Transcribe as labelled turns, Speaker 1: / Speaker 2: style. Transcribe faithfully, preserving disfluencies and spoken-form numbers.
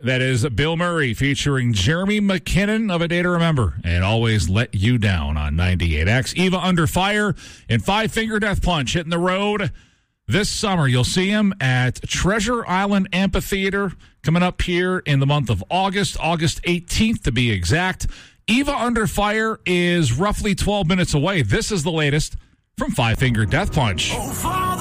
Speaker 1: That is Bill Murray featuring Jeremy McKinnon of A Day to Remember and Always Let You Down on ninety-eight X. Eva Under Fire and Five Finger Death Punch hitting the road this summer. You'll see him at Treasure Island Amphitheater coming up here in the month of August, August eighteenth to be exact. Eva Under Fire is roughly twelve minutes away. This is the latest from Five Finger Death Punch.
Speaker 2: Oh,